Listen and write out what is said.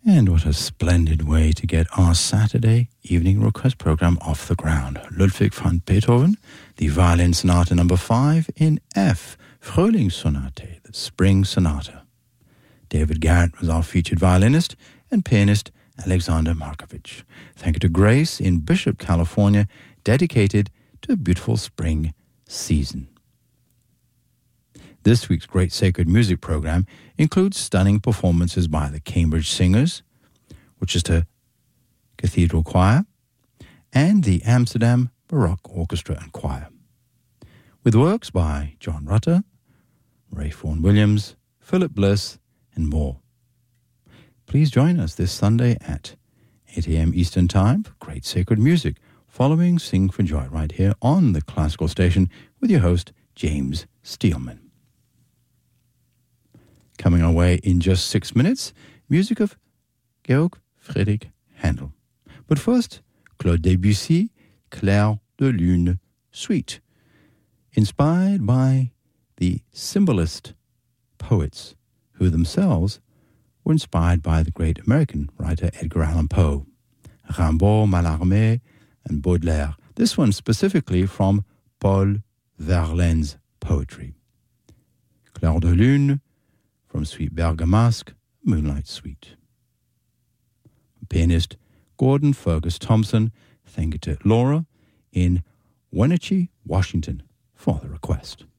And what a splendid way to get our Saturday evening request program off the ground. Ludwig van Beethoven, the Violin Sonata number 5 in F, Frühlingssonate, the Spring Sonata. David Garrett was our featured violinist, and pianist Alexander Markovich. Thank you to Grace in Bishop, California, dedicated to a beautiful spring season. This week's Great Sacred Music program includes stunning performances by the Cambridge Singers, Worcester Cathedral Choir, and the Amsterdam Baroque Orchestra and Choir, with works by John Rutter, Ray Vaughan Williams, Philip Bliss, and more. Please join us this Sunday at 8 a.m. Eastern Time for Great Sacred Music, following Sing for Joy right here on the Classical Station with your host, James Steelman. Coming our way in just 6 minutes, music of Georg Friedrich Handel. But first, Claude Debussy, Clair de Lune Suite, inspired by the symbolist poets who themselves were inspired by the great American writer Edgar Allan Poe, Rimbaud, Mallarmé, and Baudelaire. This one specifically from Paul Verlaine's poetry. Clair de Lune from Suite Bergamasque, Moonlight Suite. Pianist Gordon Fergus Thompson, thank you to Laura in Wenatchee, Washington, for the request.